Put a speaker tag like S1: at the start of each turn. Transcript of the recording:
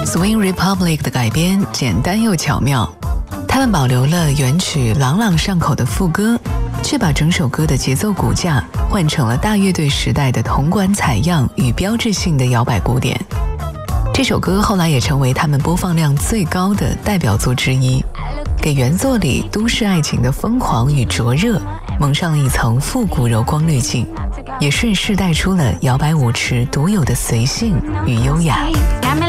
S1: Swing Republic 的改编简单又巧妙，他们保留了原曲朗朗上口的副歌，却把整首歌的节奏骨架换成了大乐队时代的铜管采样与标志性的摇摆鼓点。这首歌后来也成为他们播放量最高的代表作之一，给原作里都市爱情的疯狂与灼热蒙上了一层复古柔光滤镜，也顺势带出了摇摆舞池独有的随性与优雅。